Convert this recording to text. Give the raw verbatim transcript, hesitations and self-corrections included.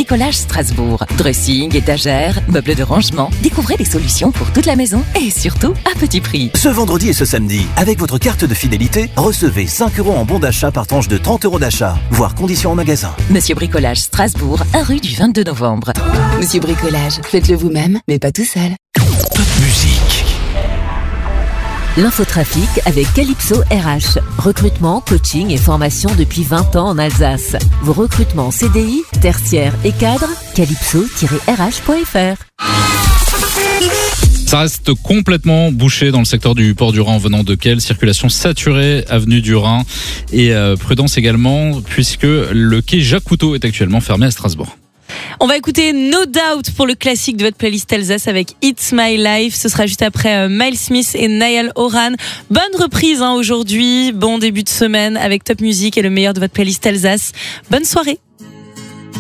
Bricolage Strasbourg. Dressing, étagères, meubles de rangement. Découvrez des solutions pour toute la maison et surtout à petit prix. Ce vendredi et ce samedi, avec votre carte de fidélité, recevez cinq euros en bon d'achat par tranche de trente euros d'achat. Voir conditions en magasin. Monsieur Bricolage Strasbourg, un rue du vingt-deux novembre. Monsieur Bricolage, faites-le vous-même, mais pas tout seul. Top musique. L'infotrafic avec Calypso R H. Recrutement, coaching et formation depuis vingt ans en Alsace. Vos recrutements C D I, tertiaires et cadres, calypso tiret r h point f r. Ça reste complètement bouché dans le secteur du port du Rhin en venant de Kehl. Circulation saturée, avenue du Rhin. Et euh, prudence également, puisque le quai Jacques Cousteau est actuellement fermé à Strasbourg. On va écouter No Doubt pour le classique de votre playlist Alsace avec It's My Life. Ce sera juste après euh, Miles Smith et Niall Horan. Bonne reprise hein, aujourd'hui. Bon début de semaine avec Top Music et le meilleur de votre playlist Alsace. Bonne soirée.